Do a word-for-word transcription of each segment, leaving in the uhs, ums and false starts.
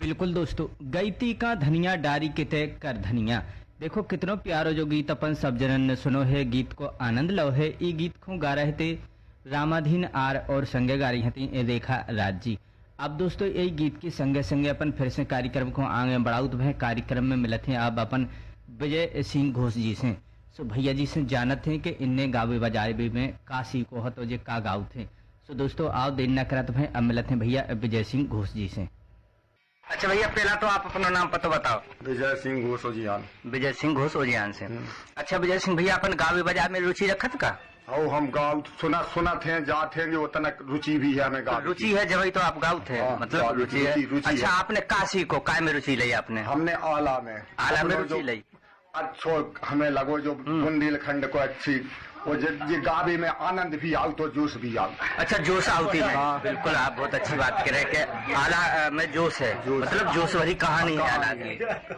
बिल्कुल दोस्तों, गईती का धनिया डारी किते कर धनिया। देखो कितनो प्यारो जो गीत अपन सब जनन ने सुनो है, गीत को आनंद लो है। ई गीत को गा रहे थे रामाधीन आर और संगे गा रही थी ए रेखा राज जी। अब दोस्तों यही गीत की संगे संगे अपन फिर से कार्यक्रम को आगे बढ़ाउत भय कार्यक्रम में मिलत हैं अब अपन विजय सिंह घोष जी से। सो भैया जी से जानत हैं कि इनने गावे बजावे में का सीखो हो तो जे का गाउ थे। सो दोस्तों आओ देर न करत भय अब मिलत हैं भैया विजय सिंह घोष जी से। अच्छा भैया पहला तो आप अपना नाम पता बताओ। विजय सिंह घोष ओजियान। विजय सिंह घोष ओजियान से। अच्छा विजय सिंह भैया अपन गावे बजावे में रुचि रखत का? हाँ हम गाँव सुना सुना थे जाते हैं जो उतना रुचि भी है हमें गाँव। रुचि है जब तो आप गाँव थे। हाँ, मतलब रुचि है। रुचि अच्छा है। आपने काशी को काय में रुचि ली आपने? हमने आला में आला में रुचि ली। अच्छो हमें लगो जो बुंदेलखंड को अच्छी वो ये गावे में आनंद भी आओ तो जोश भी आओ। अच्छा जोश आउती है। हाँ। बिल्कुल आप बहुत अच्छी बात कह रहे हैं कि आला में जोश है, मतलब जोश भरी कहानी है आला की।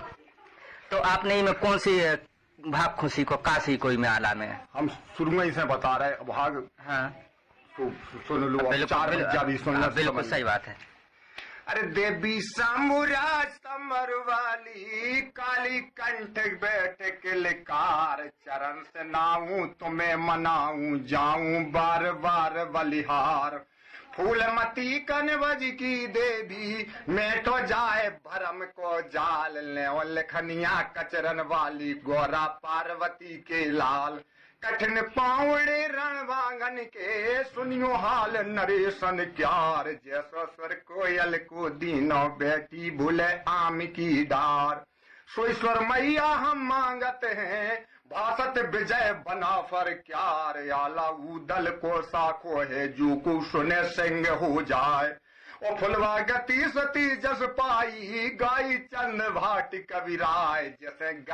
तो आपने में कौन सी भाग खुशी को काशी कोई में आला में? हम शुरू ही से बता रहे भाग। हाँ तो सुन लो चार बजा भी सुन लो। बिल्कुल सही बात है। अरे देवी सामुराज समर वाली काली कंठ बैठ के लिकार चरण से नाऊं तुम्हें मनाऊं जाऊं बार बार बलिहार फूलमती कनवज की देवी मैं तो जाए भरम को जाल ले लखनिया कचरन वाली गोरा पार्वती के लाल कठिन पावड़े रणवांगन के सुनियो हाल नरेशन क्यार जैसो स्वर कोयल को दीनो बेटी भूले आम की डार सो ईश्वर मैया हम मांगते हैं भासत विजय बना फर क्यार आला उदल को साखो है जू को सुने सिंह हो जाए ओ फुलवा गति सती जस पाई गाई चंद भाट कविराय जैसे